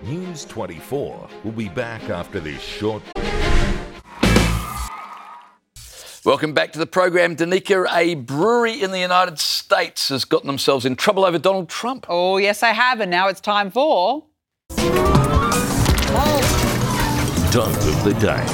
News 24 will be back after this short... Welcome back to the program. Danica, a brewery in the United States has gotten themselves in trouble over Donald Trump. Oh, yes, they have. And now it's time for... Dunk of the Day.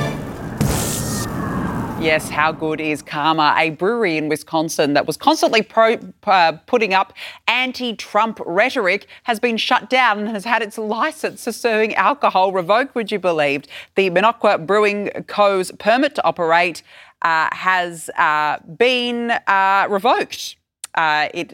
Yes, how good is Karma? A brewery in Wisconsin that was constantly putting up anti-Trump rhetoric has been shut down and has had its licence for serving alcohol revoked, would you believe? The Minocqua Brewing Co.'s permit to operate has been revoked. It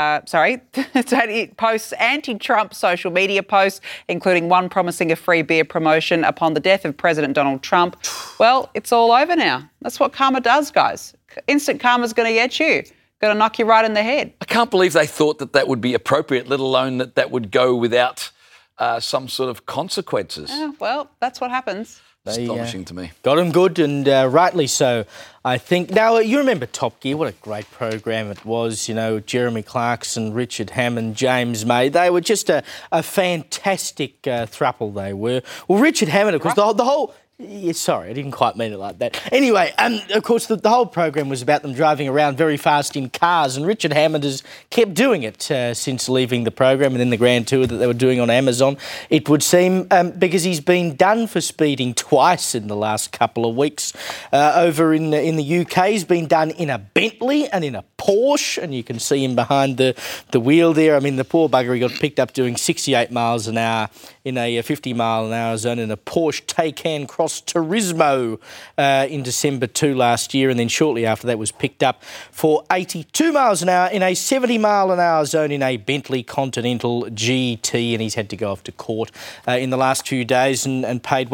posts anti-Trump social media posts, including one promising a free beer promotion upon the death of President Donald Trump. Well, it's all over now. That's what karma does, guys. Instant karma's going to get you. Going to knock you right in the head. I can't believe they thought that that would be appropriate, let alone that that would go without some sort of consequences. Yeah, well, that's what happens. Astonishing to me. Got him good, and rightly so, I think. Now, you remember Top Gear, what a great program it was. You know, Jeremy Clarkson, Richard Hammond, James May. They were just a fantastic throuple, they were. Well, Richard Hammond, of course, the whole... Yeah, sorry, I didn't quite mean it like that. Anyway, of course, the whole program was about them driving around very fast in cars, and Richard Hammond has kept doing it since leaving the program and then the grand tour that they were doing on Amazon, it would seem, because he's been done for speeding twice in the last couple of weeks. Over in the UK, he's been done in a Bentley and in a Porsche, and you can see him behind the wheel there. I mean, the poor bugger, he got picked up doing 68 miles an hour in a 50-mile-an-hour zone in a Porsche Taycan Cross Turismo in December 2 last year, and then shortly after that was picked up for 82 miles an hour in a 70-mile-an-hour zone in a Bentley Continental GT, and he's had to go off to court in the last few days and paid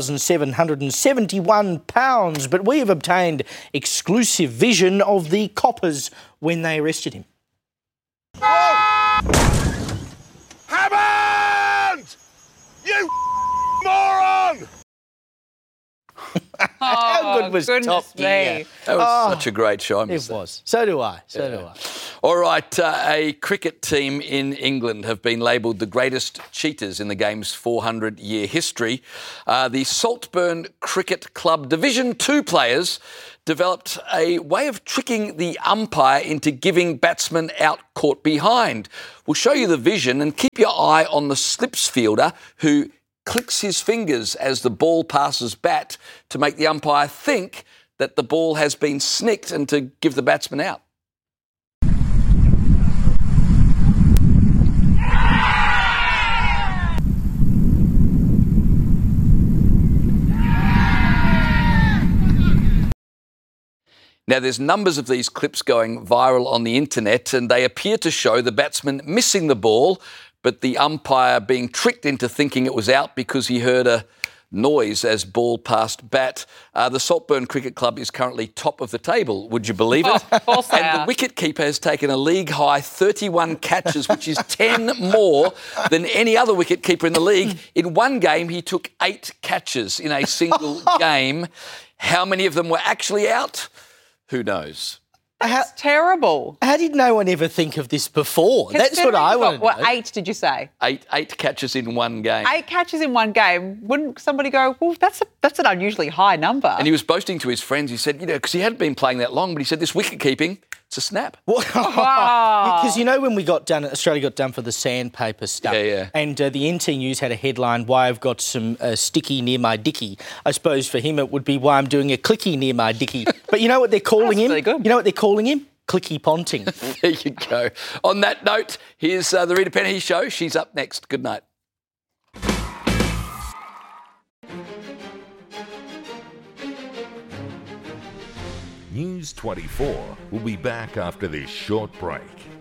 £1,771. But we have obtained exclusive vision of the coppers when they arrested him. Hammond! You moron! How good was Top Gear? That was such a great show. I missed It that. was. So do I. So do I. All right, a cricket team in England have been labelled the greatest cheaters in the game's 400-year history. The Saltburn Cricket Club Division 2 players developed a way of tricking the umpire into giving batsmen out caught behind. We'll show you the vision and keep your eye on the slips fielder who clicks his fingers as the ball passes bat to make the umpire think that the ball has been snicked and to give the batsman out. Now, there's numbers of these clips going viral on the internet, and they appear to show the batsman missing the ball, but the umpire being tricked into thinking it was out because he heard a noise as ball passed bat. The Saltburn Cricket Club is currently top of the table, would you believe it? Of course they And are. the wicket-keeper has taken a league-high 31 catches, which is 10 more than any other wicket-keeper in the league. In one game, he took 8 catches in a single game. How many of them were actually out? Who knows? That's terrible. How did no one ever think of this before? That's what I want to know. What, 8 did you say? Eight catches in one game. 8 catches in one game. Wouldn't somebody go, well, that's an unusually high number? And he was boasting to his friends. He said, because he hadn't been playing that long, but he said, this wicket-keeping, it's a snap. Because, when we got done, Australia got done for the sandpaper stuff. Yeah. And the NT News had a headline, why I've got some sticky near my dicky. I suppose for him it would be why I'm doing a clicky near my dicky. But you know what they're calling him? Really good. You know what they're calling him? Clicky Ponting. There you go. On that note, here's the Rita Penny Show. She's up next. Good night. News 24 will be back after this short break.